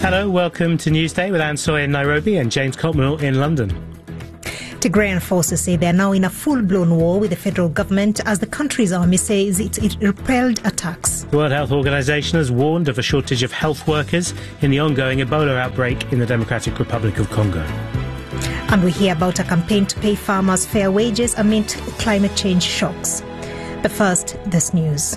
Hello, welcome to Newsday with Anne Soy in Nairobi and James Cotmell in London. Tigrayan forces say they are now in a full-blown war with the federal government as the country's army says it repelled attacks. The World Health Organization has warned of a shortage of health workers in the ongoing Ebola outbreak in the Democratic Republic of Congo. And we hear about a campaign to pay farmers fair wages amid climate change shocks. But first, this news.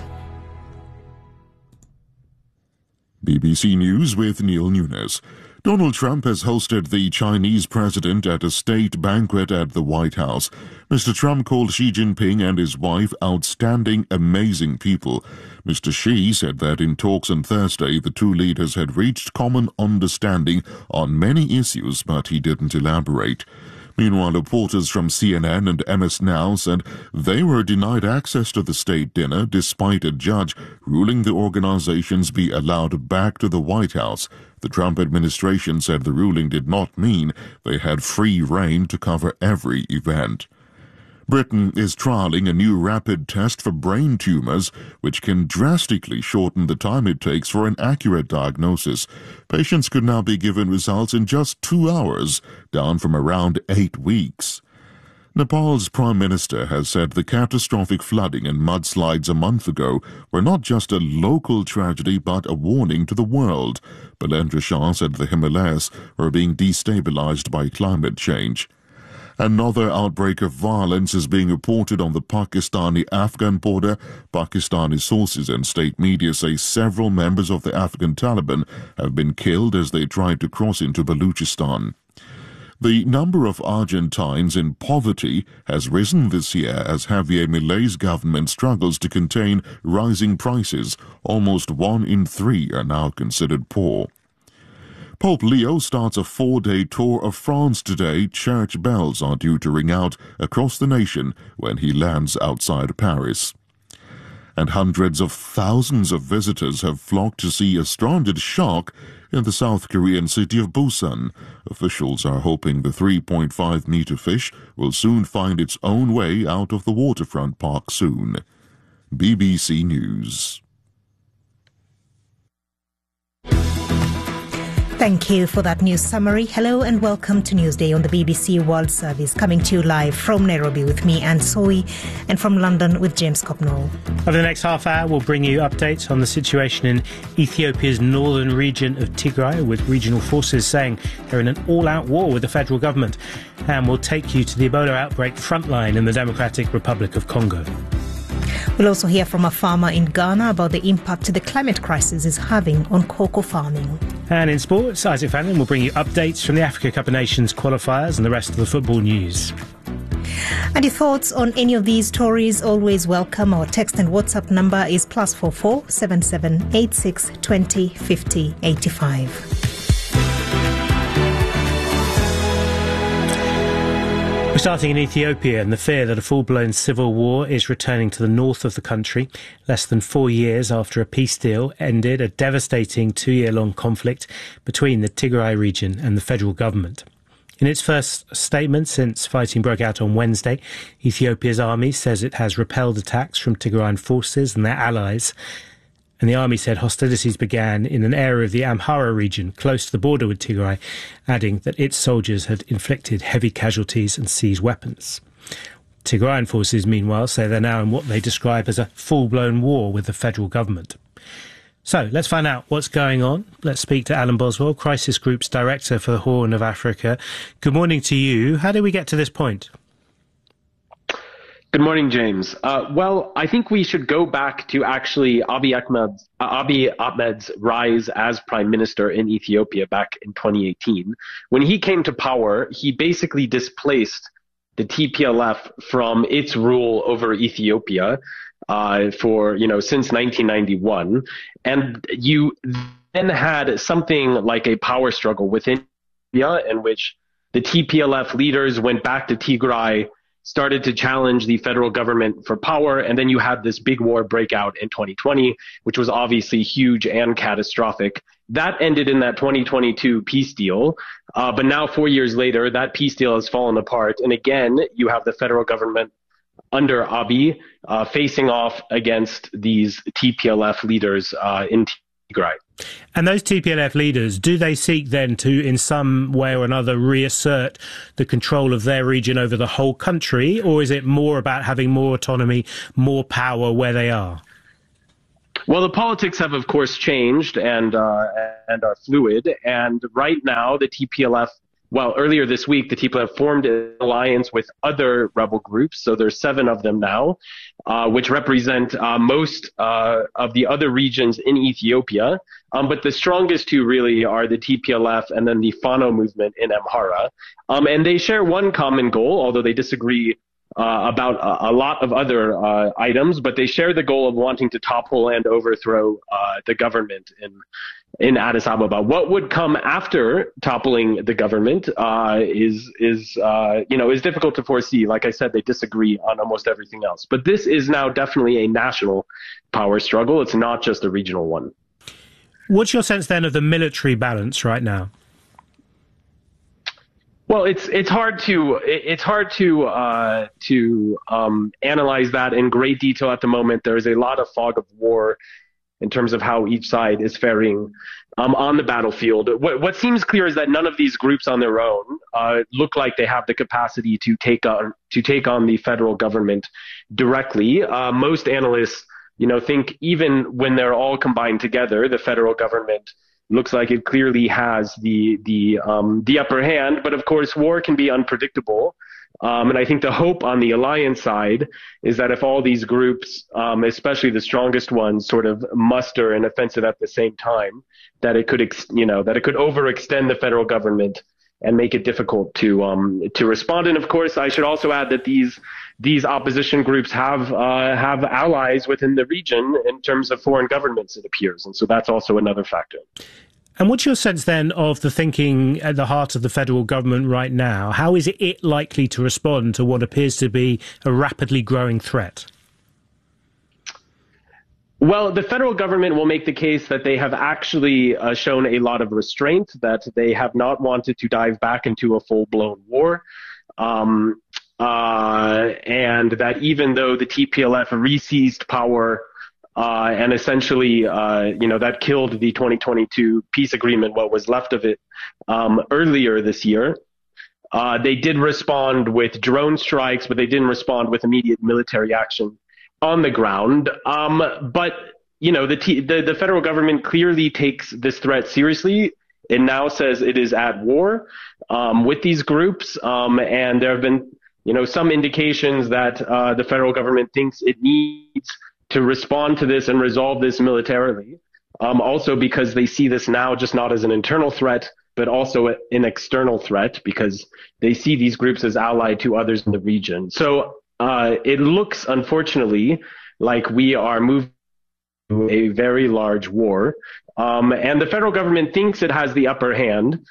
BBC News with Neil Nunes. Donald Trump has hosted the Chinese president at a state banquet at the White House. Mr. Trump called Xi Jinping and his wife outstanding, amazing people. Mr. Xi said that in talks on Thursday, the two leaders had reached common understanding on many issues, but he didn't elaborate. Meanwhile, reporters from CNN and MS Now said they were denied access to the state dinner despite a judge ruling the organizations be allowed back to the White House. The Trump administration said the ruling did not mean they had free rein to cover every event. Britain is trialling a new rapid test for brain tumours, which can drastically shorten the time it takes for an accurate diagnosis. Patients could now be given results in just 2 hours, down from around 8 weeks. Nepal's Prime Minister has said the catastrophic flooding and mudslides a month ago were not just a local tragedy but a warning to the world. Balendra Shah said the Himalayas were being destabilized by climate change. Another outbreak of violence is being reported on the Pakistani-Afghan border. Pakistani sources and state media say several members of the Afghan Taliban have been killed as they tried to cross into Baluchistan. The number of Argentines in poverty has risen this year as Javier Milei's government struggles to contain rising prices. Almost 1 in 3 are now considered poor. Pope Leo starts a 4-day tour of France today. Church bells are due to ring out across the nation when he lands outside Paris. And hundreds of thousands of visitors have flocked to see a stranded shark in the South Korean city of Busan. Officials are hoping the 3.5-meter fish will soon find its own way out of the waterfront park soon. BBC News. Thank you for that news summary. Hello and welcome to Newsday on the BBC World Service, coming to you live from Nairobi with me, Anne Soy, and from London with James Cotmell. Over the next half hour, we'll bring you updates on the situation in Ethiopia's northern region of Tigray, with regional forces saying they're in an all-out war with the federal government. And we'll take you to the Ebola outbreak frontline in the Democratic Republic of Congo. We'll also hear from a farmer in Ghana about the impact the climate crisis is having on cocoa farming. And in sports, Isaac Fannin will bring you updates from the Africa Cup of Nations qualifiers and the rest of the football news. And your thoughts on any of these stories, always welcome. Our text and WhatsApp number is +44 77 86 20 50 85. We're starting in Ethiopia, and the fear that a full-blown civil war is returning to the north of the country. Less than 4 years after a peace deal ended a devastating 2-year-long conflict between the Tigray region and the federal government. In its first statement since fighting broke out on Wednesday, Ethiopia's army says it has repelled attacks from Tigrayan forces and their allies. And the army said hostilities began in an area of the Amhara region close to the border with Tigray, adding that its soldiers had inflicted heavy casualties and seized weapons. Tigrayan forces, meanwhile, say they're now in what they describe as a full-blown war with the federal government. So let's find out what's going on. Let's speak to Alan Boswell, Crisis Group's Director for the Horn of Africa. Good morning to you. How did we get to this point? Good morning, James. Well, I think we should go back to actually Abiy Ahmed's rise as prime minister in Ethiopia back in 2018. When he came to power, he basically displaced the TPLF from its rule over Ethiopia since 1991. And you then had something like a power struggle within Ethiopia in which the TPLF leaders went back to Tigray, started to challenge the federal government for power, and then you had this big war break out in 2020, which was obviously huge and catastrophic. That ended in that 2022 peace deal, but now 4 years later, that peace deal has fallen apart, and again, you have the federal government under Abiy facing off against these TPLF leaders in Tigray. And those TPLF leaders, do they seek then to, in some way or another, reassert the control of their region over the whole country, or is it more about having more autonomy, more power where they are? Well, the politics have, of course, changed and are fluid. And right now, the TPLF, earlier this week, the TPLF formed an alliance with other rebel groups. So there's 7 of them now, which represent most of the other regions in Ethiopia. But the strongest 2 really are the TPLF and then the Fano movement in Amhara. And they share one common goal, although they disagree about a lot of other items, but they share the goal of wanting to topple and overthrow the government in Addis Ababa. What would come after toppling the government is difficult to foresee. Like I said, they disagree on almost everything else. But this is now definitely a national power struggle. It's not just a regional one. What's your sense then of the military balance right now? Well, it's hard to analyze that in great detail at the moment. There is a lot of fog of war in terms of how each side is faring on the battlefield. What seems clear is that none of these groups on their own look like they have the capacity to take on the federal government directly. Most analysts, think even when they're all combined together, the federal government looks like it clearly has the upper hand. But of course, war can be unpredictable. And I think the hope on the alliance side is that if all these groups, especially the strongest ones, sort of muster an offensive at the same time, that it could overextend the federal government and make it difficult to respond. And of course, I should also add that these opposition groups have allies within the region in terms of foreign governments, it appears. And so that's also another factor. And what's your sense then of the thinking at the heart of the federal government right now? How is it likely to respond to what appears to be a rapidly growing threat? Well, the federal government will make the case that they have actually shown a lot of restraint, that they have not wanted to dive back into a full-blown war. And that even though the TPLF re-seized power and essentially, that killed the 2022 peace agreement, what was left of it, earlier this year, they did respond with drone strikes, but they didn't respond with immediate military action on the ground. But the federal government clearly takes this threat seriously. It now says it is at war with these groups, and there have been some indications that the federal government thinks it needs to respond to this and resolve this militarily. Also because they see this now just not as an internal threat, but also an external threat, because they see these groups as allied to others in the region. So it looks, unfortunately, like we are moving to a very large war. And the federal government thinks it has the upper hand.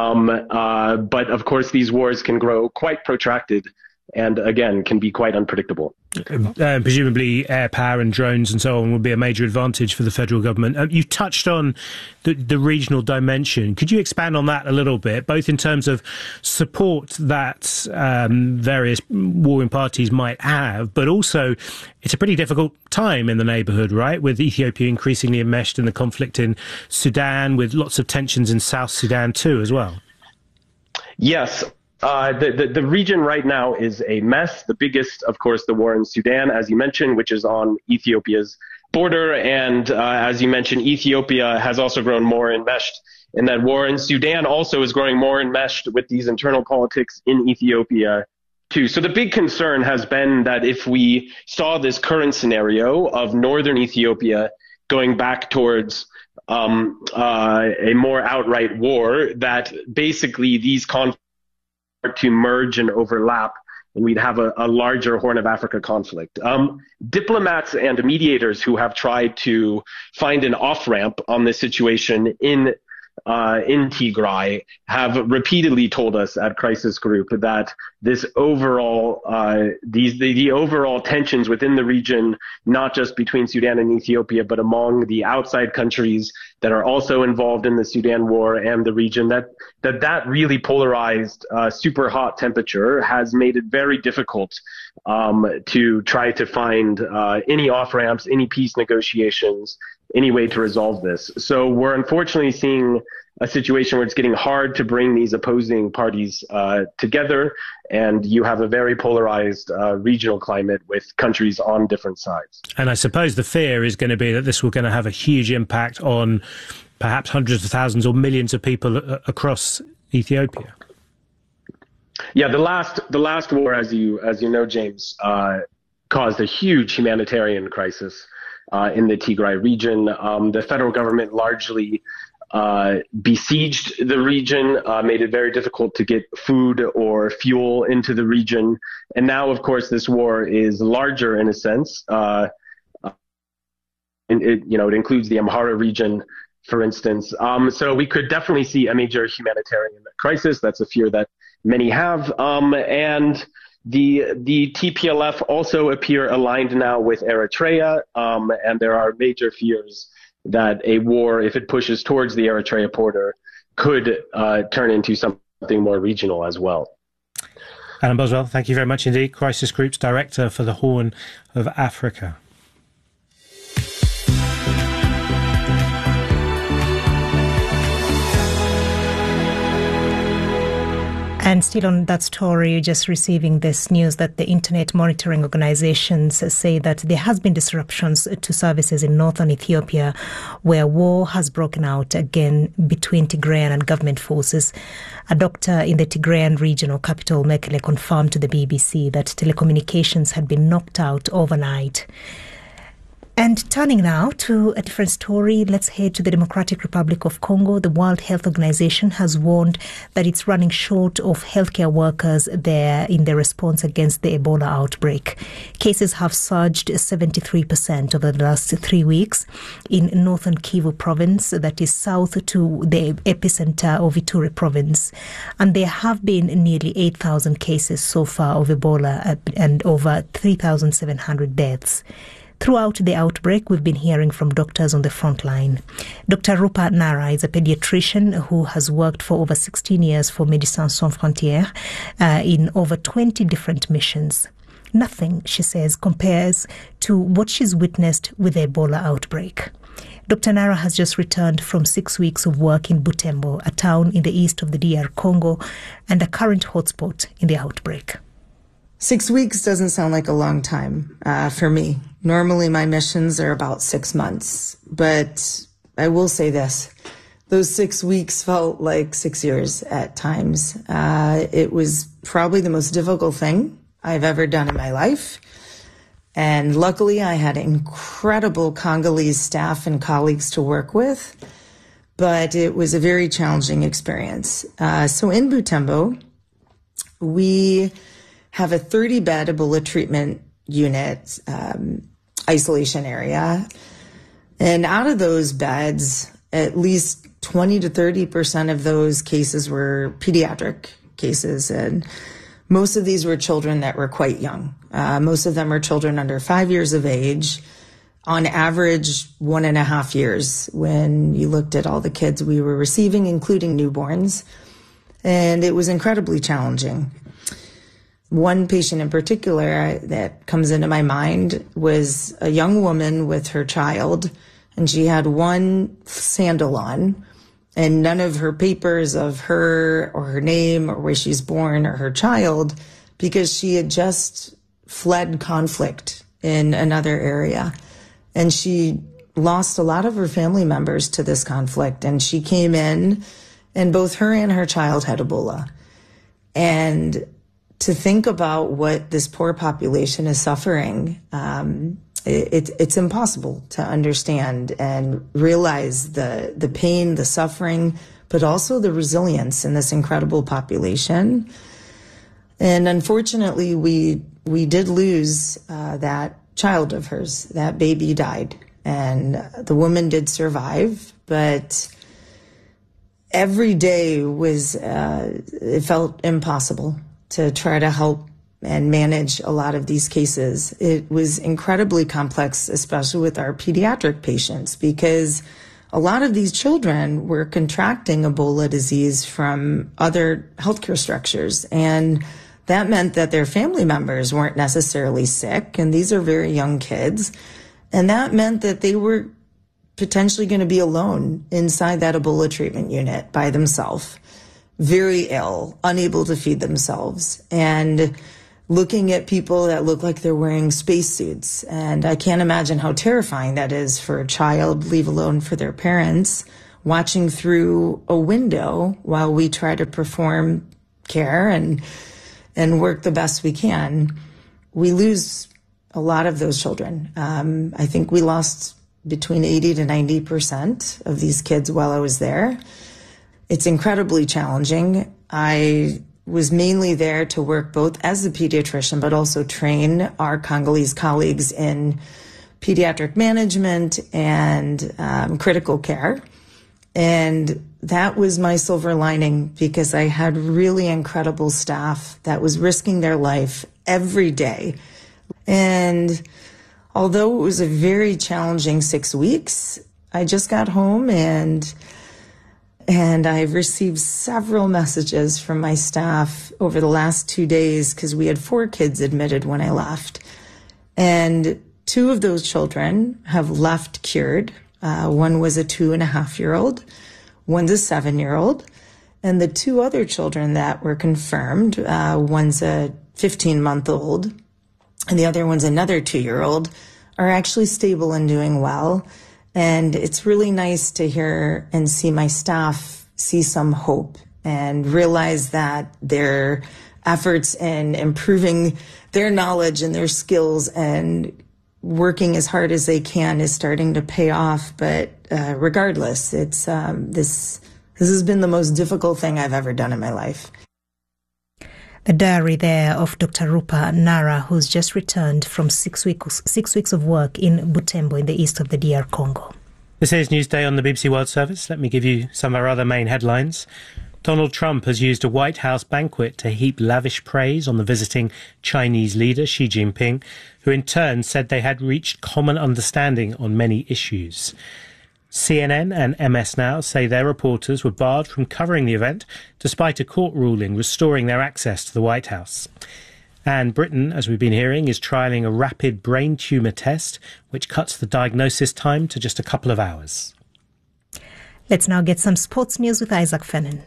But of course, these wars can grow quite protracted and, again, can be quite unpredictable. Presumably air power and drones and so on will be a major advantage for the federal government. You touched on the regional dimension. Could you expand on that a little bit, both in terms of support that various warring parties might have, but also it's a pretty difficult time in the neighbourhood, right, with Ethiopia increasingly enmeshed in the conflict in Sudan, with lots of tensions in South Sudan too as well? Yes. The region right now is a mess. The biggest, of course, the war in Sudan, as you mentioned, which is on Ethiopia's border. And as you mentioned, Ethiopia has also grown more enmeshed in that war. And Sudan also is growing more enmeshed with these internal politics in Ethiopia, too. So the big concern has been that if we saw this current scenario of northern Ethiopia going back towards a more outright war, that basically these conflicts to merge and overlap, and we'd have a larger Horn of Africa conflict. Diplomats and mediators who have tried to find an off-ramp on this situation in Tigray have repeatedly told us at Crisis Group that this overall, the overall tensions within the region, not just between Sudan and Ethiopia, but among the outside countries that are also involved in the Sudan war and the region, that really polarized, super hot temperature has made it very difficult to try to find any off-ramps, any peace negotiations any way to resolve this. So we're unfortunately seeing a situation where it's getting hard to bring these opposing parties together, and you have a very polarized regional climate with countries on different sides. And I suppose the fear is going to be that this will going to have a huge impact on perhaps hundreds of thousands or millions of people across Ethiopia. Yeah, the last war, as you know, James, caused a huge humanitarian crisis in the Tigray region. The federal government largely besieged the region, made it very difficult to get food or fuel into the region. And now, of course, this war is larger in a sense. It includes the Amhara region, for instance. So we could definitely see a major humanitarian crisis. That's a fear that many have. And the TPLF also appear aligned now with Eritrea. And there are major fears that a war, if it pushes towards the Eritrea border, could turn into something more regional as well. Alan Boswell, thank you very much indeed. Crisis Group's Director for the Horn of Africa. And still on that story, just receiving this news that the Internet monitoring organizations say that there has been disruptions to services in northern Ethiopia, where war has broken out again between Tigrayan and government forces. A doctor in the Tigrayan regional capital, Mekele, confirmed to the BBC that telecommunications had been knocked out overnight. And turning now to a different story, let's head to the Democratic Republic of Congo. The World Health Organization has warned that it's running short of healthcare workers there in the response against the Ebola outbreak. Cases have surged 73% over the last 3 weeks in northern Kivu province, that is south to the epicenter of Ituri province. And there have been nearly 8,000 cases so far of Ebola and over 3,700 deaths. Throughout the outbreak, we've been hearing from doctors on the front line. Dr. Rupa Nara is a pediatrician who has worked for over 16 years for Médecins Sans Frontières in over 20 different missions. Nothing, she says, compares to what she's witnessed with the Ebola outbreak. Dr. Nara has just returned from 6 weeks of work in Butembo, a town in the east of the DR Congo, and a current hotspot in the outbreak. 6 weeks doesn't sound like a long time for me. Normally my missions are about 6 months, but I will say this. Those 6 weeks felt like 6 years at times. It was probably the most difficult thing I've ever done in my life. And luckily I had incredible Congolese staff and colleagues to work with, but it was a very challenging experience. So in Butembo, we have a 30-bed Ebola treatment unit, isolation area. And out of those beds, at least 20 to 30% of those cases were pediatric cases. And most of these were children that were quite young. Most of them are children under 5 years of age, on average 1.5 years when you looked at all the kids we were receiving, including newborns. And it was incredibly challenging. One patient in particular that comes into my mind was a young woman with her child, and she had one sandal on and none of her papers of her or her name or where she's born or her child, because she had just fled conflict in another area. And she lost a lot of her family members to this conflict, and she came in and both her and her child had Ebola. And to think about what this poor population is suffering, it's impossible to understand and realize the pain, the suffering, but also the resilience in this incredible population. And unfortunately, we did lose that child of hers. That baby died, and the woman did survive, but every day was, it felt impossible to try to help and manage a lot of these cases. It was incredibly complex, especially with our pediatric patients, because a lot of these children were contracting Ebola disease from other healthcare structures. And that meant that their family members weren't necessarily sick. And these are very young kids. And that meant that they were potentially going to be alone inside that Ebola treatment unit by themselves, very ill, unable to feed themselves, and looking at people that look like they're wearing spacesuits. And I can't imagine how terrifying that is for a child, leave alone for their parents, watching through a window while we try to perform care and work the best we can. We lose a lot of those children. I think we lost between 80 to 90% of these kids while I was there. It's incredibly challenging. I was mainly there to work both as a pediatrician, but also train our Congolese colleagues in pediatric management and critical care. And that was my silver lining, because I had really incredible staff that was risking their life every day. And although it was a very challenging 6 weeks, I just got home and I've received several messages from my staff over the last 2 days, because we had 4 kids admitted when I left. And 2 of those children have left cured. One was a 2.5-year-old, one's a 7-year-old. And the 2 other children that were confirmed, one's a 15-month-old and the other one's another 2-year-old, are actually stable and doing well. And it's really nice to hear and see my staff see some hope and realize that their efforts in improving their knowledge and their skills and working as hard as they can is starting to pay off. But regardless, it's this has been the most difficult thing I've ever done in my life. The diary there of Dr. Rupa Nara, who's just returned from 6 weeks of work in Butembo in the east of the DR Congo. This is Newsday on the BBC World Service. Let me give you some of our other main headlines. Donald Trump has used a White House banquet to heap lavish praise on the visiting Chinese leader, Xi Jinping, who in turn said they had reached common understanding on many issues. CNN and MS Now say their reporters were barred from covering the event despite a court ruling restoring their access to the White House. And Britain, as we've been hearing, is trialling a rapid brain tumour test which cuts the diagnosis time to just a couple of hours. Let's now get some sports news with Isaac Fennan.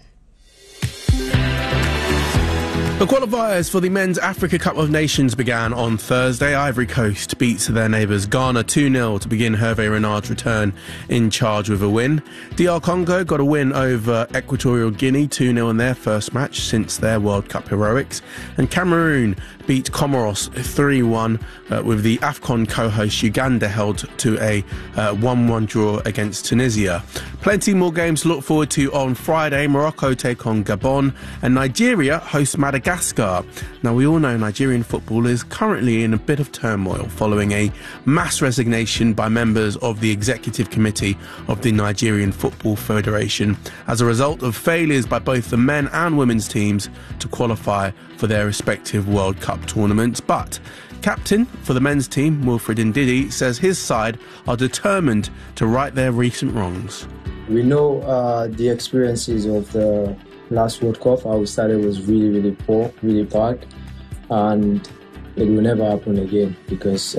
The qualifiers for the Men's Africa Cup of Nations began on Thursday. Ivory Coast beats their neighbours Ghana 2-0 to begin Hervé Renard's return in charge with a win. DR Congo got a win over Equatorial Guinea 2-0 in their first match since their World Cup heroics. And Cameroon beat Comoros 3-1 with the AFCON co-host Uganda held to a 1-1 draw against Tunisia. Plenty more games to look forward to on Friday. Morocco take on Gabon and Nigeria host Madagascar. Now, we all know Nigerian football is currently in a bit of turmoil following a mass resignation by members of the executive committee of the Nigerian Football Federation as a result of failures by both the men and women's teams to qualify for their respective World Cup tournaments. But captain for the men's team, Wilfred Ndidi, says his side are determined to right their recent wrongs. We know the experiences of the last World Cup. How we started was really, really poor, really bad, and it will never happen again because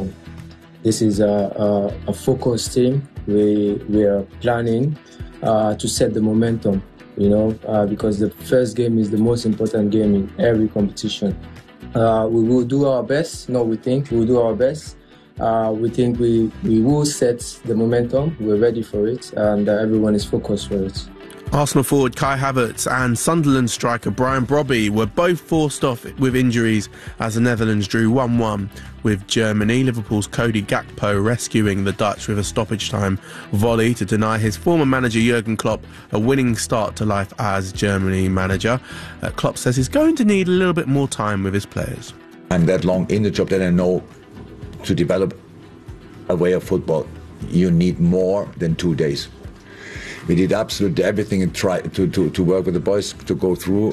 this is a focused team. We are planning to set the momentum, because the first game is the most important game in every competition. We will do our best. We will do our best. We think we will set the momentum. We're ready for it, and everyone is focused for it. Arsenal forward Kai Havertz and Sunderland striker Brian Brobby were both forced off with injuries as the Netherlands drew 1-1 with Germany. Liverpool's Cody Gakpo rescuing the Dutch with a stoppage time volley to deny his former manager Jurgen Klopp a winning start to life as Germany manager. Klopp says he's going to need a little bit more time with his players. I'm that long in the job that I know to develop a way of football, you need more than 2 days. We did absolutely everything and try to work with the boys, to go through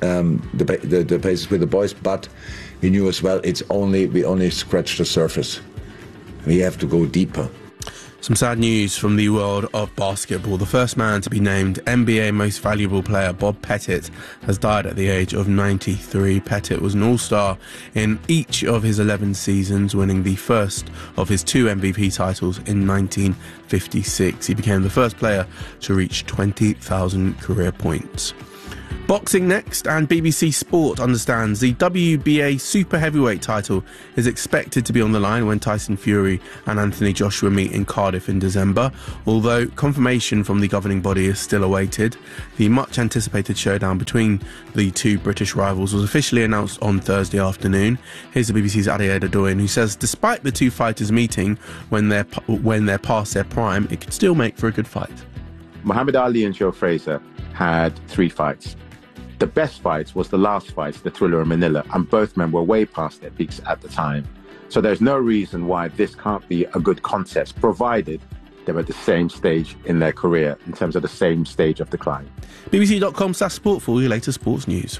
the paces with the boys, but we knew as well we only scratched the surface. We have to go deeper. Some sad news from the world of basketball. The first man to be named NBA Most Valuable Player, Bob Pettit, has died at the age of 93. Pettit was an all-star in each of his 11 seasons, winning the first of his 2 MVP titles in 1956. He became the first player to reach 20,000 career points. Boxing next, and BBC Sport understands the WBA super heavyweight title is expected to be on the line when Tyson Fury and Anthony Joshua meet in Cardiff in December. Although confirmation from the governing body is still awaited, the much anticipated showdown between the two British rivals was officially announced on Thursday afternoon. Here's the BBC's Adeyemi Adedoyin, who says despite the two fighters meeting when they're past their prime, it could still make for a good fight. Muhammad Ali and Joe Frazier had 3 fights. The best fight was the last fight, the Thriller in Manila, and both men were way past their peaks at the time. So there's no reason why this can't be a good contest, provided they're at the same stage in their career, in terms of the same stage of decline. BBC.com/sport for all your latest sports news.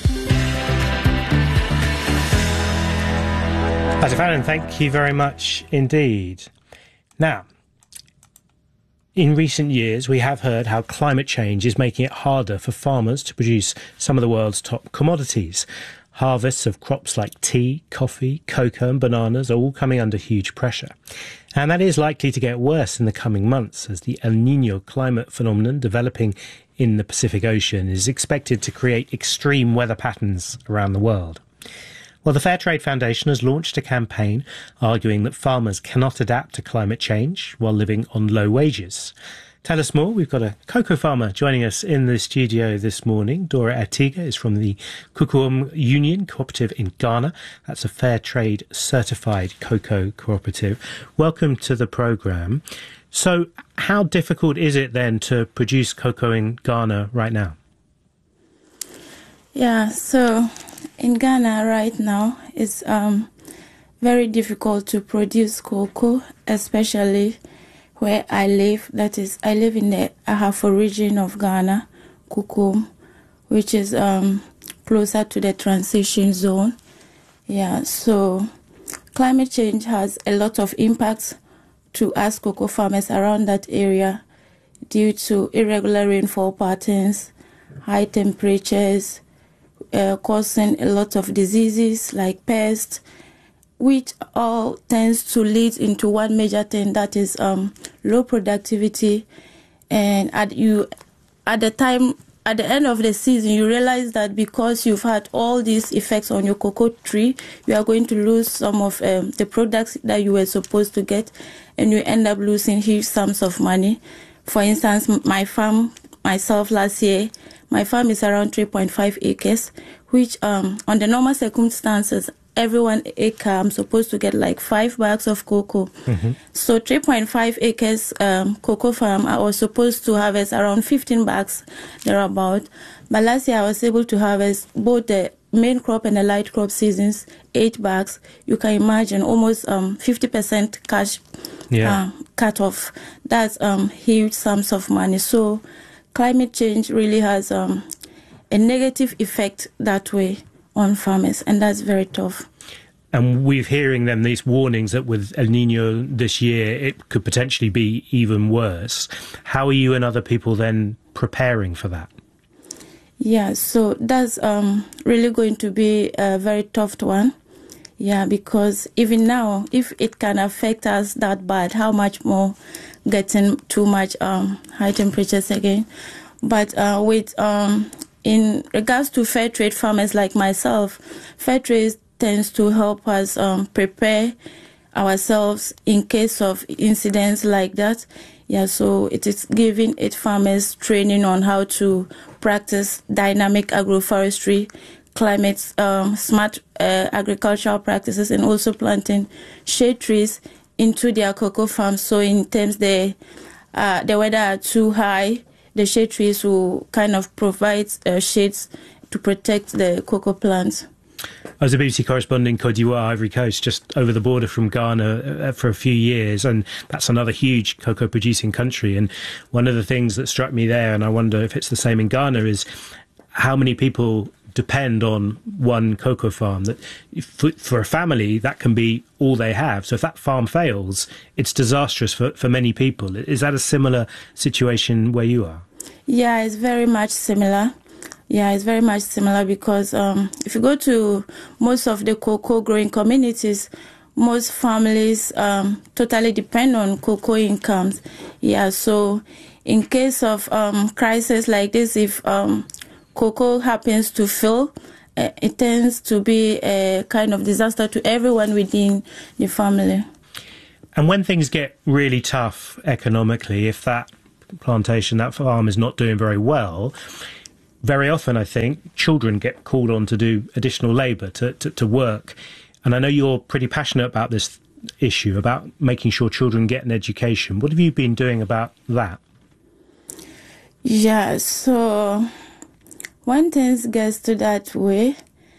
Adefanan, thank you very much indeed. Now, in recent years, we have heard how climate change is making it harder for farmers to produce some of the world's top commodities. Harvests of crops like tea, coffee, cocoa and bananas are all coming under huge pressure. And that is likely to get worse in the coming months as the El Niño climate phenomenon developing in the Pacific Ocean is expected to create extreme weather patterns around the world. Well, the Fairtrade Foundation has launched a campaign arguing that farmers cannot adapt to climate change while living on low wages. Tell us more. We've got a cocoa farmer joining us in the studio this morning. Dora Atiga is from the Kukuum Union Cooperative in Ghana. That's a Fairtrade certified cocoa cooperative. Welcome to the programme. So how difficult is it then to produce cocoa in Ghana right now? Yeah, so in Ghana right now, it's very difficult to produce cocoa, especially where I live. That is, I live in the Ahafo region of Ghana, Kukuum, which is closer to the transition zone. Yeah, so climate change has a lot of impacts to us cocoa farmers around that area due to irregular rainfall patterns, high temperatures, causing a lot of diseases like pests, which all tends to lead into one major thing, that is low productivity. And at the end of the season, you realize that because you've had all these effects on your cocoa tree, you are going to lose some of the products that you were supposed to get, and you end up losing huge sums of money. For instance, my farm, myself last year, my farm is around 3.5 acres, which on the normal circumstances, every 1 acre, I'm supposed to get like 5 bags of cocoa. Mm-hmm. So 3.5 acres cocoa farm, I was supposed to harvest around 15 bags thereabout. But last year I was able to harvest both the main crop and the light crop seasons, 8 bags. You can imagine almost 50% cash cut off. That's huge sums of money. So climate change really has a negative effect that way on farmers, and that's very tough. And we're hearing then these warnings that with El Niño this year, it could potentially be even worse. How are you and other people then preparing for that? Yeah, so that's really going to be a very tough one. Yeah, because even now, if it can affect us that bad, how much more getting too much high temperatures again? But in regards to fair trade farmers like myself, fair trade tends to help us prepare ourselves in case of incidents like that. Yeah, so it is giving its farmers training on how to practice dynamic agroforestry, climate smart agricultural practices, and also planting shade trees into their cocoa farms. So in terms the weather are too high, the shade trees will kind of provide shades to protect the cocoa plants. I was a BBC correspondent in Côte d'Ivoire, Ivory Coast, just over the border from Ghana for a few years, and that's another huge cocoa producing country. And one of the things that struck me there, and I wonder if it's the same in Ghana, is how many people depend on one cocoa farm. That for a family, that can be all they have. So if that farm fails, it's disastrous for many people. Is that a similar situation where you are? Yeah, it's very much similar. Yeah, it's very much similar because if you go to most of the cocoa growing communities, most families totally depend on cocoa incomes. Yeah, so in case of crisis like this, if cocoa happens to fail, it tends to be a kind of disaster to everyone within the family. And when things get really tough economically, if that plantation, that farm is not doing very well, very often I think children get called on to do additional labour, to work. And I know you're pretty passionate about this issue, about making sure children get an education. What have you been doing about that? Yeah, so when things get to that way,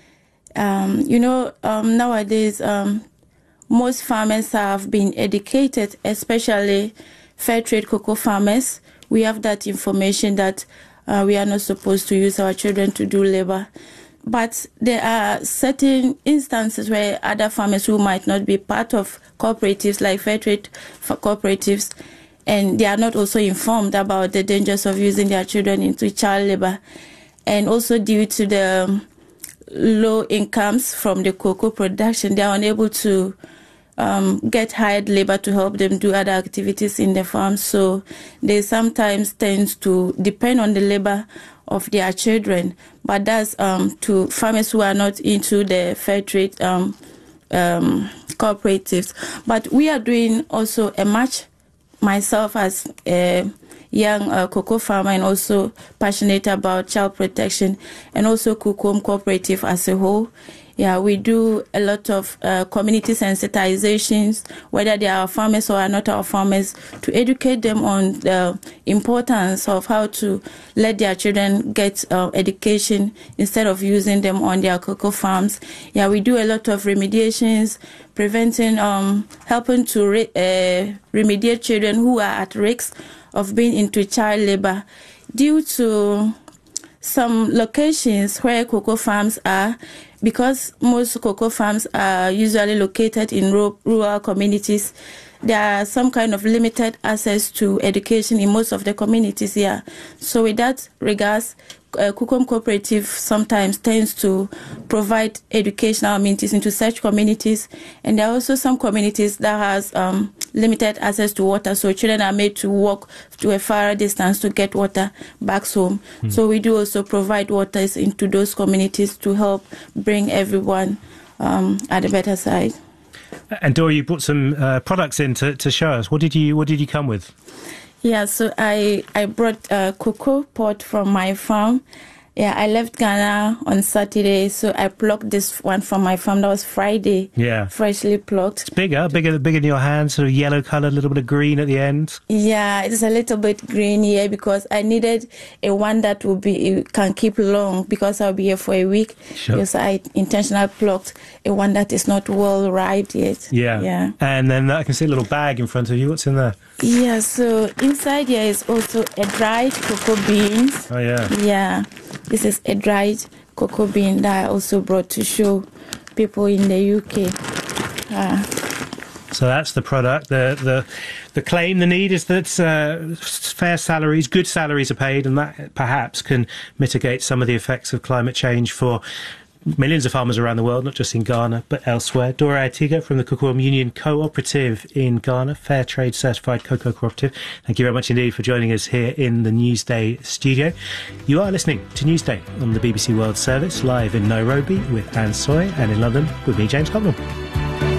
nowadays most farmers have been educated, especially fair trade cocoa farmers. We have that information that we are not supposed to use our children to do labor. But there are certain instances where other farmers who might not be part of cooperatives, like fair trade cooperatives, and they are not also informed about the dangers of using their children into child labor. And also due to the low incomes from the cocoa production, they are unable to get hired labor to help them do other activities in the farm. So they sometimes tend to depend on the labor of their children. But that's to farmers who are not into the fair trade cooperatives. But we are doing also a match, myself as a young cocoa farmer and also passionate about child protection, and also Cocoa Cooperative as a whole. Yeah, we do a lot of community sensitizations, whether they are farmers or are not our farmers, to educate them on the importance of how to let their children get education instead of using them on their cocoa farms. Yeah, we do a lot of remediations, preventing, helping to remediate children who are at risk of being into child labor due to some locations where cocoa farms are. Because most cocoa farms are usually located in rural communities, there are some kind of limited access to education in most of the communities here. So with that regards, Cocoa Cooperative sometimes tends to provide educational amenities into such communities. And there are also some communities that has limited access to water, so children are made to walk to a far distance to get water back home. So we do also provide waters into those communities to help bring everyone at a better side. And Dora, you brought some products in to show us. What did you come with? Yeah, so I brought a cocoa pod from my farm. Yeah, I left Ghana on Saturday, so I plucked this one from my farm. That was Friday. Yeah. Freshly plucked. It's bigger in your hand, sort of yellow colour, a little bit of green at the end. Yeah, it's a little bit green here because I needed a one that can keep long because I'll be here for a week. Sure. Because I intentionally plucked a one that is not well ripe yet. Yeah. And then I can see a little bag in front of you. What's in there? Yeah, so inside here is also a dried cocoa beans. Oh, yeah. Yeah. This is a dried cocoa bean that I also brought to show people in the UK. So that's the product. The claim, the need is that fair salaries, good salaries are paid, and that perhaps can mitigate some of the effects of climate change for millions of farmers around the world, not just in Ghana, but elsewhere. Dora Atiga from the Cocoa Union Cooperative in Ghana, Fair Trade Certified Cocoa Cooperative. Thank you very much indeed for joining us here in the Newsday studio. You are listening to Newsday on the BBC World Service, live in Nairobi with Anne Soy, and in London with me, James Cotnell.